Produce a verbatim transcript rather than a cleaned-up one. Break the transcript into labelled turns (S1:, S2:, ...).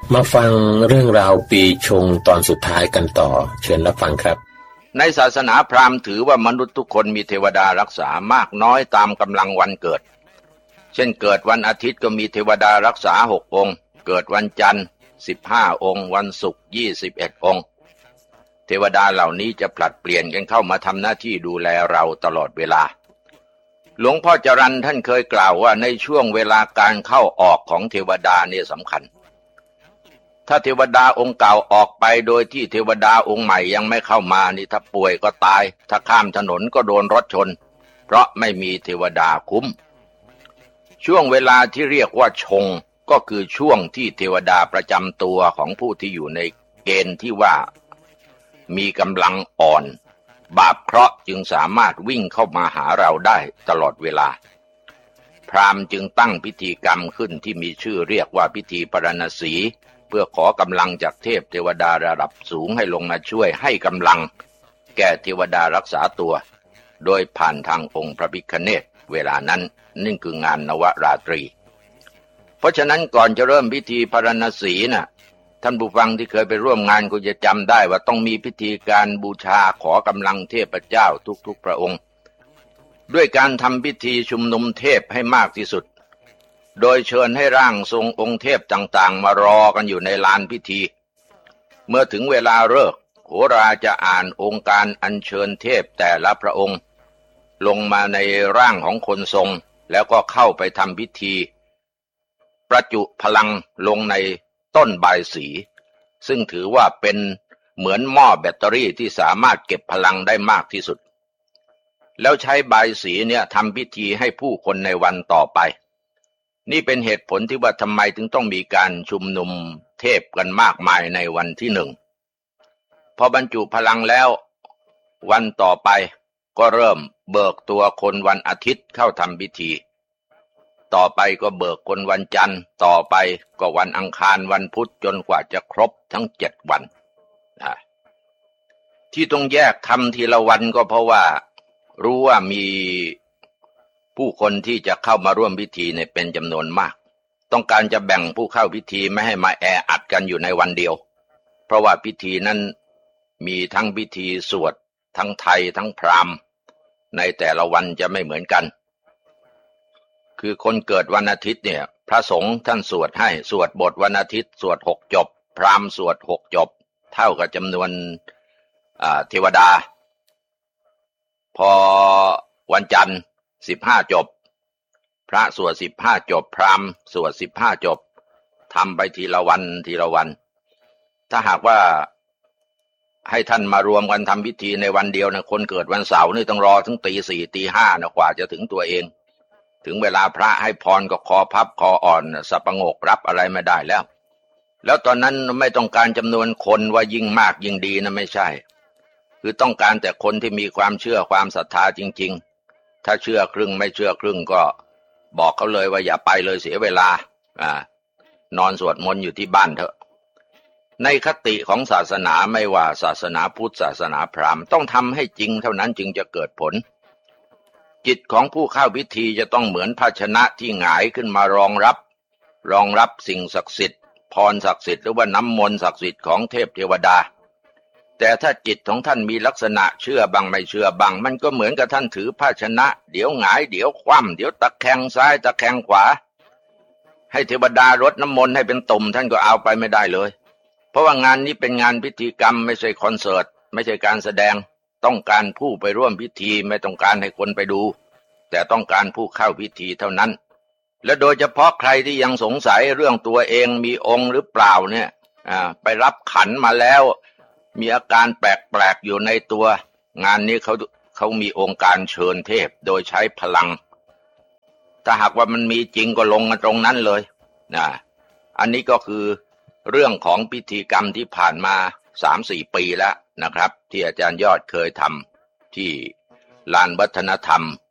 S1: มาฟังเรื่องราวปีชงตอนสุดท้ายกันต่อเชิญรับฟังครับ
S2: ในศาสนาพราหมณ์ถือว่ามนุษย์ทุกคนมีเทวดารักษามากน้อยตามกำลังวันเกิดเช่นเกิดวันอาทิตย์ก็มีเทวดารักษาหกองค์เกิดวันจันทร์สิบห้าองค์วันศุกร์ยี่สิบเอ็ดองค์เทวดาเหล่านี้จะผลัดเปลี่ยนกันเข้ามาทำหน้าที่ดูแลเราตลอดเวลาหลวงพ่อจรัญท่านเคยกล่าวว่าในช่วงเวลาการเข้าออกของเทวดาเนี่ยสำคัญถ้าเทวดาองค์เก่าออกไปโดยที่เทวดาองค์ใหม่ยังไม่เข้ามานี่ถ้าป่วยก็ตายถ้าข้ามถนนก็โดนรถชนเพราะไม่มีเทวดาคุ้มช่วงเวลาที่เรียกว่าชงก็คือช่วงที่เทวดาประจำตัวของผู้ที่อยู่ในเกณฑ์ที่ว่ามีกำลังอ่อนบาปเคราะห์จึงสามารถวิ่งเข้ามาหาเราได้ตลอดเวลาพราหมณ์จึงตั้งพิธีกรรมขึ้นที่มีชื่อเรียกว่าพิธีปรณสีเพื่อขอกำลังจากเทพเทวดาระดับสูงให้ลงมาช่วยให้กำลังแก่เทวดารักษาตัวโดยผ่านทางองค์พระพิฆเนศเวลานั้นนั่นคืองานนวราตรีเพราะฉะนั้นก่อนจะเริ่มพิธีปรณสีน่ะท่านผู้ฟังที่เคยไปร่วมงานคงจะจำได้ว่าต้องมีพิธีการบูชาขอกำลังเทพเจ้าทุกๆพระองค์ด้วยการทำพิธีชุมนุมเทพให้มากที่สุดโดยเชิญให้ร่างทรงองค์เทพต่างๆมารอกันอยู่ในลานพิธีเมื่อถึงเวลาฤกษ์โหราจะอ่านองค์การอัญเชิญเทพแต่ละพระองค์ลงมาในร่างของคนทรงแล้วก็เข้าไปทำพิธีประจุพลังลงในต้นบายสีซึ่งถือว่าเป็นเหมือนหม้อแบตเตอรี่ที่สามารถเก็บพลังได้มากที่สุดแล้วใช้บายสีเนี่ยทำพิธีให้ผู้คนในวันต่อไปนี่เป็นเหตุผลที่ว่าทำไมถึงต้องมีการชุมนุมเทพกันมากมายในวันที่หนึ่งพอบรรจุพลังแล้ววันต่อไปก็เริ่มเบิกตัวคนวันอาทิตย์เข้าทำพิธีต่อไปก็เบิกคนวันจันทร์ต่อไปก็วันอังคารวันพุธจนกว่าจะครบทั้งเจ็ดวันนะที่ต้องแยกทำทีละวันก็เพราะว่ารู้ว่ามีผู้คนที่จะเข้ามาร่วมพิธีเนี่ยเป็นจำนวนมากต้องการจะแบ่งผู้เข้าพิธีไม่ให้มาแออัดกันอยู่ในวันเดียวเพราะว่าพิธีนั้นมีทั้งพิธีสวดทั้งไทยทั้งพราหมณ์ในแต่ละวันจะไม่เหมือนกันคือคนเกิดวันอาทิตย์เนี่ยพระสงฆ์ท่านสวดให้สวดบทวันอาทิตย์สวดหกจบพราหมณ์สวดหกจบเท่ากับจำนวนเทวดาพอวันจันทร์สิบห้าจบพระสวดสิบห้าจบพราหมณ์สวดสิบห้าจบทำไปทีละวันทีละวันถ้าหากว่าให้ท่านมารวมกันทำพิธีในวันเดียวนะคนเกิดวันเสาร์นี่ต้องรอถึงตีสี่ตีห้านะกว่าจะถึงตัวเองถึงเวลาพระให้พรก็คอพับคออ่อนสับประงกรับอะไรไม่ได้แล้วแล้วตอนนั้นไม่ต้องการจำนวนคนว่ายิ่งมากยิ่งดีนะไม่ใช่คือต้องการแต่คนที่มีความเชื่อความศรัทธาจริงๆถ้าเชื่อครึ่งไม่เชื่อครึ่งก็บอกเขาเลยว่าอย่าไปเลยเสียเวลาอ่านอนสวดมนต์อยู่ที่บ้านเถอะในคติของศาสนาไม่ว่าศาสนาพุทธศาสนาพราหมณ์ต้องทำให้จริงเท่านั้นจึงจะเกิดผลจิตของผู้เข้าพิธีจะต้องเหมือนภาชนะที่หงายขึ้นมารองรับรองรับสิ่งศักดิ์สิทธิ์พรศักดิ์สิทธิ์หรือว่าน้ำมนต์ศักดิ์สิทธิ์ของเทพเทวดาแต่ถ้าจิตของท่านมีลักษณะเชื่อบ้างไม่เชื่อบ้างมันก็เหมือนกับท่านถือภาชนะเดี๋ยวหงายเดี๋ยวคว่ำเดี๋ยวตะแคงซ้ายตะแคงขวาให้เทวดารดน้ำมนต์ให้เป็นตุ่มท่านก็เอาไปไม่ได้เลยเพราะว่างานนี้เป็นงานพิธีกรรมไม่ใช่คอนเสิร์ตไม่ใช่การแสดงต้องการผู้ไปร่วมพิธีไม่ต้องการให้คนไปดูแต่ต้องการผู้เข้าพิธีเท่านั้นและโดยเฉพาะใครที่ยังสงสัยเรื่องตัวเองมีองค์หรือเปล่าเนี่ยไปรับขันมาแล้วมีอาการแปลกๆอยู่ในตัวงานนี้เขาเขามีองค์การเชิญเทพโดยใช้พลังถ้าหากว่ามันมีจริงก็ลงกันตรงนั้นเลยนะอันนี้ก็คือเรื่องของพิธีกรรมที่ผ่านมา สามสี่ ปีแล้วนะครับที่อาจารย์ยอดเคยทำที่ลานวัฒนธรรม